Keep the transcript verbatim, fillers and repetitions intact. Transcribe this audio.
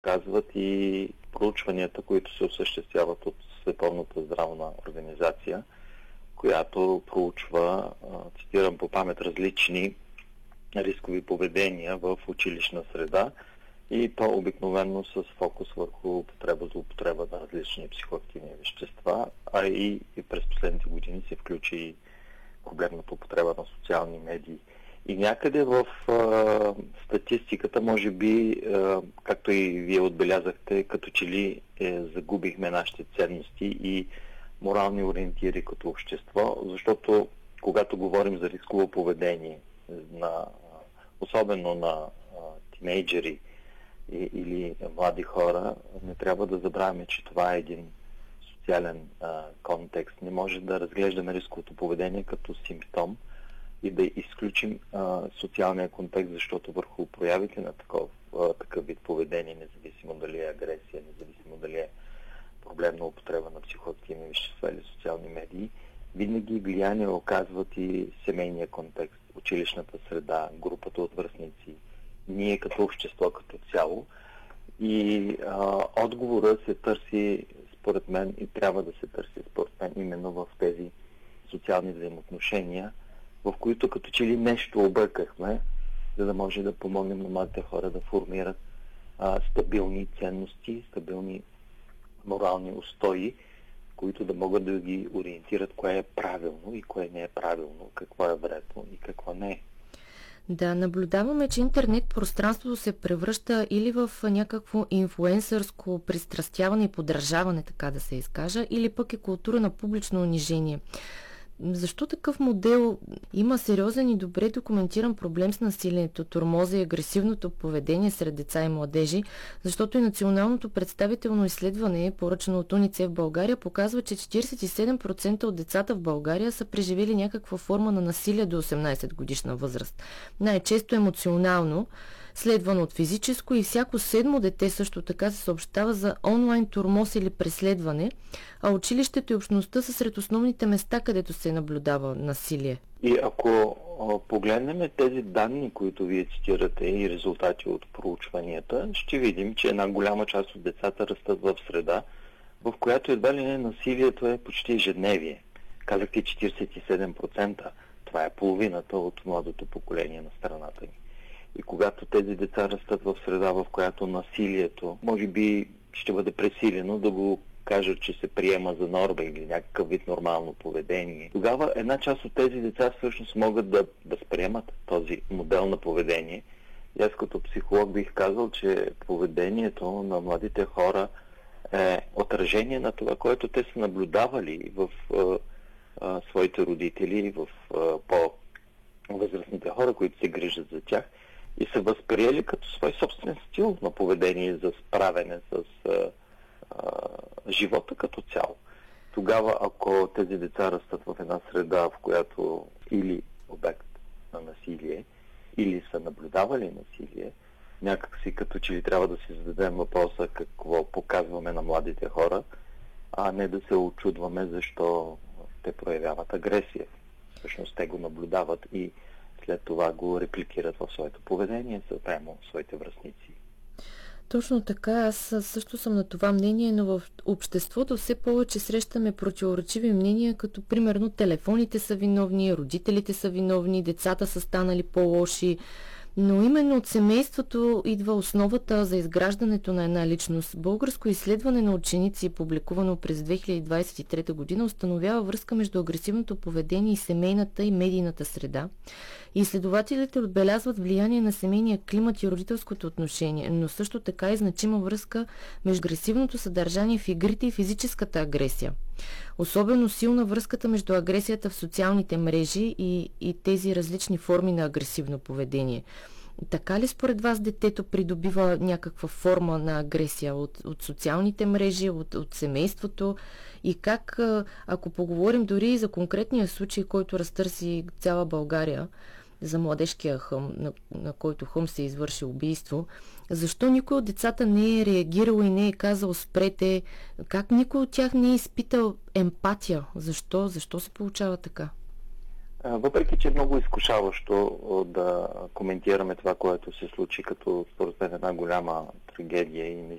Казват и проучванията, които се осъществяват от Световната здравна организация, която проучва, цитирам по памет, различни рискови поведения в училищна среда и то обикновено с фокус върху употреба за употреба на различни психоактивни вещества, а и, и през последните години се включи и проблемната употреба на социални медии. И някъде в а, статистиката, може би, а, както и вие отбелязахте, като че ли е, загубихме нашите ценности и морални ориентири като общество, защото когато говорим за рисково поведение, на, особено на а, тинейджери и, или млади хора, не трябва да забравяме, че това е един социален а, контекст. Не може да разглеждаме рисковото поведение като симптом и да изключим а, социалния контекст, защото върху проявите на такъв, а, такъв вид поведение, независимо дали е агресия, независимо дали е проблемна употреба на психоактивни вещества или социални медии, винаги влияние оказват и семейния контекст, училищната среда, групата от връстници, ние като общество като цяло. И а, отговора се търси, според мен, и трябва да се търси, според мен, именно в тези социални взаимоотношения, в които като че ли нещо объркахме, за да може да помогнем на младите хора да формират а, стабилни ценности, стабилни морални устои, които да могат да ги ориентират кое е правилно и кое не е правилно, какво е вредно и какво не е. Да, наблюдаваме, че интернет пространството се превръща или в някакво инфлуенсърско пристрастяване и подражаване, така да се изкажа, или пък е култура на публично унижение. Защо такъв модел има сериозен и добре документиран проблем с насилието, тормоза и агресивното поведение сред деца и младежи? Защото и националното представително изследване, поръчано от УНИЦЕФ в България, показва, че четиридесет и седем процента от децата в България са преживели някаква форма на насилие до осемнадесет годишна възраст. Най-често емоционално, следвано от физическо, и всяко седмо дете също така се съобщава за онлайн тормоз или преследване, а училището и общността са сред основните места, където се наблюдава насилие. И ако погледнем тези данни, които вие цитирате, и резултати от проучванията, ще видим, че една голяма част от децата растат в среда, в която едва ли не насилието е почти ежедневие. Казахте четиридесет и седем процента. Това е половината от младото поколение на страната ни. И когато тези деца растат в среда, в която насилието може би ще бъде пресилено, да го кажат, че се приема за норма или някакъв вид нормално поведение, тогава една част от тези деца всъщност могат да възприемат този модел на поведение. И аз като психолог бих казал, че поведението на младите хора е отражение на това, което те са наблюдавали в а, а, своите родители, в а, по-възрастните хора, които се грижат за тях, и са възприели като свой собствен стил на поведение за справяне с а, а, живота като цяло. Тогава, ако тези деца растат в една среда, в която или обект на насилие, или са наблюдавали насилие, някакси като че ли трябва да си зададем въпроса какво показваме на младите хора, а не да се очудваме защо те проявяват агресия. Всъщност те го наблюдават и след това го репликират в своето поведение спрямо своите връстници. Точно така, аз също съм на това мнение, но в обществото все повече срещаме противоречиви мнения, като примерно телефоните са виновни, родителите са виновни, децата са станали по-лоши. Но именно от семейството идва основата за изграждането на една личност. Българско изследване на ученици, публикувано през две хиляди двадесет и трета година, установява връзка между агресивното поведение и семейната и медийната среда. Изследователите отбелязват влияние на семейния климат и родителското отношение, но също така и значима връзка между агресивното съдържание в игрите и физическата агресия. Особено силна връзката между агресията в социалните мрежи и, и тези различни форми на агресивно поведение. Така ли според вас детето придобива някаква форма на агресия от, от социалните мрежи, от, от семейството? И как, ако поговорим дори и за конкретния случай, който разтърси цяла България, за младежкия хъм, на, на който хъм се извърши убийство, защо никой от децата не е реагирал и не е казал спрете? Как никой от тях не е изпитал емпатия? Защо? Защо се получава така? Въпреки, че е много изкушаващо да коментираме това, което се случи като според мен една голяма трагедия и